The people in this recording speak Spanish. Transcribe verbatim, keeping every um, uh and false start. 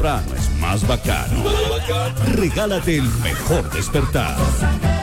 temprano es más bacano. Regálate el mejor despertar.